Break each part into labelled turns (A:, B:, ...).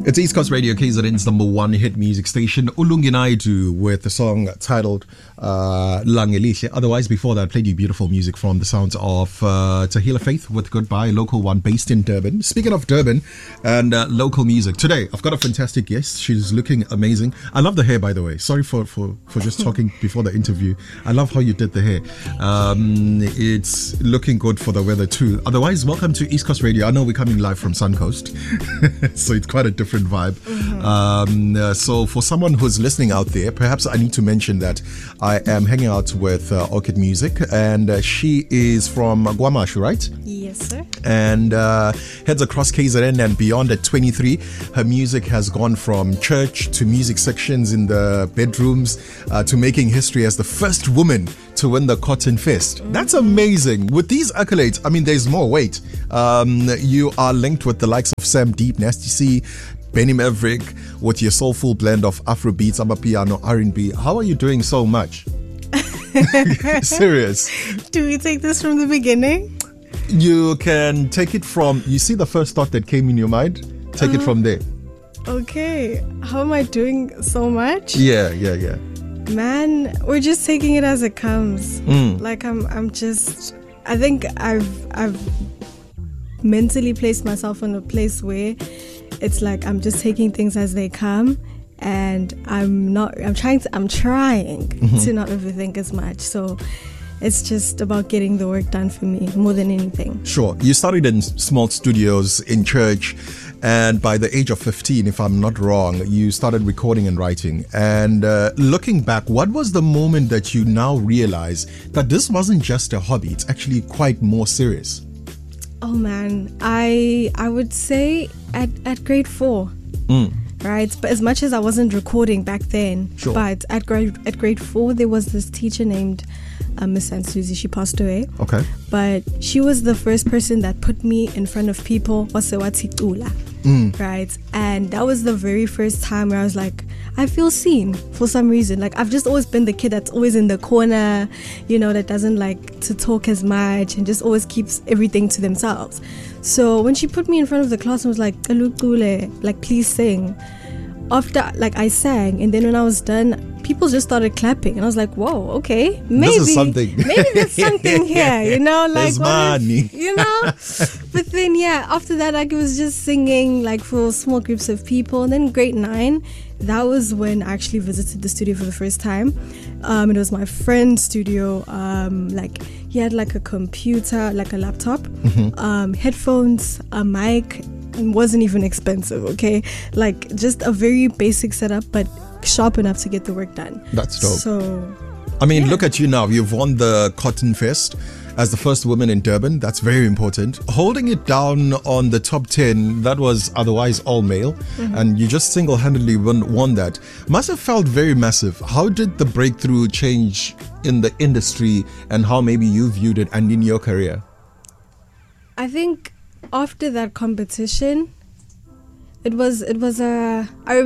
A: It's East Coast Radio, KZN's number one hit music station. Ulungi Naidu with the song titled Langelihle. Otherwise, before that, I played you beautiful music from the sounds of Tahila Faith with Goodbye, local one based in Durban. Speaking of Durban and local music, today I've got a fantastic guest. She's looking amazing. I love the hair, by the way. Sorry for just talking before the interview. I love how you did the hair. It's looking good for the weather too. Otherwise, welcome to East Coast Radio. I know we're coming live from Suncoast, so it's quite a different vibe. So for someone who's listening out there, perhaps I need to mention that I am hanging out with Orchid Music, and she is from Guamashu, right?
B: Yes, sir.
A: And heads across KZN and beyond at 23. Her music has gone from church to music sections in the bedrooms to making history as the first woman to win the Cotton Fest. That's amazing. With these accolades, I mean, there's more weight. You are linked with the likes of Sam Deep, Nasty C, Benny Maverick, with your soulful blend of Afrobeats, Amapiano, R&B. How are you doing so much? Serious.
B: Do we take this from the beginning?
A: You can take it from, you see the first thought that came in your mind? Take it from there.
B: Okay. How am I doing so much?
A: Yeah.
B: Man, we're just taking it as it comes. Like I'm just, I think I've mentally placed myself in a place where it's like I'm just taking things as they come, and I'm trying to not overthink as much. So it's just about getting the work done for me more than anything. Sure.
A: You started in small studios in church, and by the age of 15, if I'm not wrong, you started recording and writing. And looking back, what was the moment that you now realize that this wasn't just a hobby, it's actually quite more serious?
B: Oh man, I would say at grade 4. Right, but as much as I wasn't recording back then,
A: sure.
B: But at grade 4 there was this teacher named Miss Susie. She passed away.
A: Okay.
B: But she was the first person that put me in front of people. Right, and that was the very first time where I was like, I feel seen for some reason. Like, I've just always been the kid that's always in the corner, that doesn't like to talk as much and just always keeps everything to themselves. So when she put me in front of the class and was like, please sing. After, I sang, and then when I was done, people just started clapping, and I was like, whoa, okay, maybe
A: this is something.
B: Maybe there's something here,
A: There's money.
B: But then, after that, it was just singing, for small groups of people. And then grade 9, that was when I actually visited the studio for the first time. It was my friend's studio. He had a computer, a laptop, headphones, a mic. It wasn't even expensive, okay? Just a very basic setup, but sharp enough to get the work done.
A: That's dope.
B: So,
A: look at you now. You've won the Cotton Fest as the first woman in Durban. That's very important. Holding it down on the top 10, that was otherwise all male, and you just single-handedly won that. Must have felt very massive. How did the breakthrough change in the industry, and how maybe you viewed it and in your career?
B: I think after that competition, it was I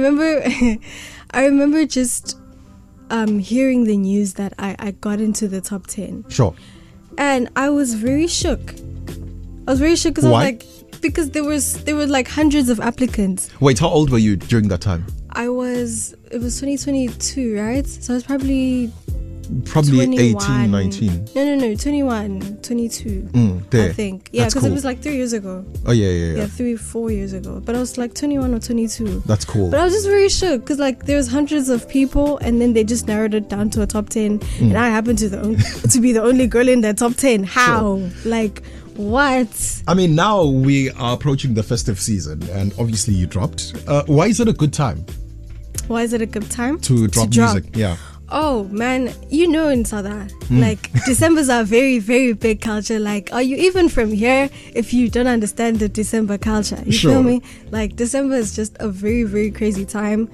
B: remember just hearing the news that I got into the top 10.
A: Sure.
B: And I was very shook. Because
A: Why?
B: because there were hundreds of applicants.
A: Wait, how old were you during that time?
B: It was 2022, right? So I was probably
A: 18, 19.
B: No, 21, 22,
A: there.
B: I think. Yeah, because
A: cool.
B: It was 3 years ago.
A: Oh, yeah.
B: 4 years ago. But I was 21 or 22.
A: That's cool.
B: But I was just very shook because there was hundreds of people, and then they just narrowed it down to a top 10. And I happened to be the only girl in that top 10. How?
A: Sure.
B: What?
A: Now we are approaching the festive season, and obviously you dropped. Why is it a good time?
B: Why is it a good time?
A: To drop music, yeah.
B: Oh man, in South Africa, December's a very, very big culture. Are you even from here if you don't understand the December culture? You
A: Sure.
B: feel me? December is just a very, very crazy time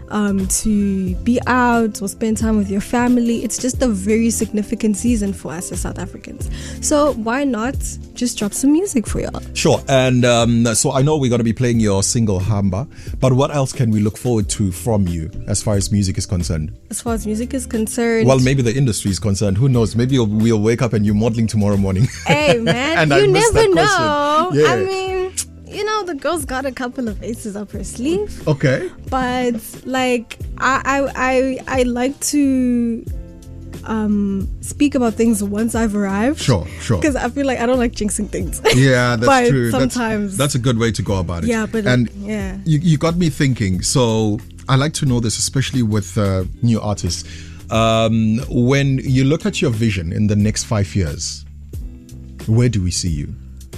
B: to be out or spend time with your family. It's just a very significant season for us as South Africans. So why not just drop some music for y'all?
A: Sure. And so I know we're going to be playing your single Hamba, but what else can we look forward to from you as far as music is concerned?
B: As far as music is concerned,
A: well, maybe the industry is concerned. Who knows? Maybe we'll wake up and you're modeling tomorrow morning.
B: Hey man,
A: and
B: you never know.
A: Yeah.
B: I mean, the girl's got a couple of aces up her sleeve.
A: Okay.
B: But like I like to speak about things once I've arrived.
A: Sure.
B: Because I feel like I don't like jinxing things.
A: Yeah, that's
B: but
A: true.
B: Sometimes
A: that's a good way to go about it.
B: Yeah, but
A: and
B: yeah,
A: you got me thinking. So I like to know this, especially with new artists. When you look at your vision in the next 5 years, where do we see you?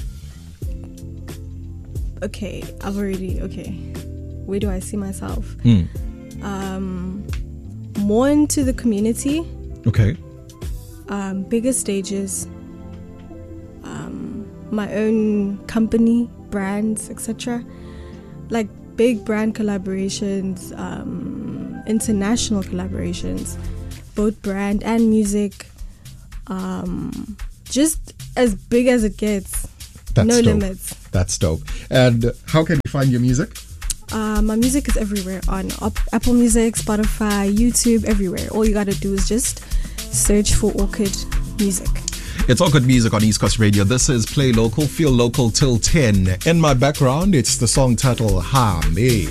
B: Okay, where do I see myself? More into the community.
A: Okay.
B: Bigger stages. My own company, brands, etc. Like big brand collaborations, international collaborations, both brand and music. Just as big as it gets.
A: That's
B: no
A: dope.
B: limits.
A: That's dope. And how can we find your music?
B: My music is everywhere on Apple Music, Spotify, YouTube, everywhere. All you gotta do is just search for Orchid Music.
A: It's Orchid Music on East Coast Radio. This is Play Local, Feel Local till 10. In my background, it's the song title Ha Me.